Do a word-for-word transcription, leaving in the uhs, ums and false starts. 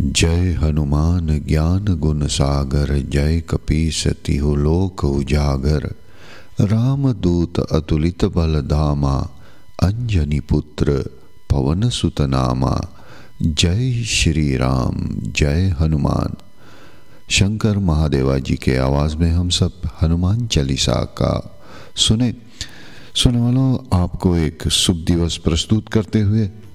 जय हनुमान ज्ञान गुण सागर, जय कपीस तिहु लोक उजागर। रामदूत अतुलित बल धामा, अंजनी पुत्र पवन सुत नामा। जय श्री राम, जय हनुमान। शंकर महादेवा जी के आवाज़ में हम सब हनुमान चालीसा का सुने। सुनने वालों, आपको एक शुभ दिवस प्रस्तुत करते हुए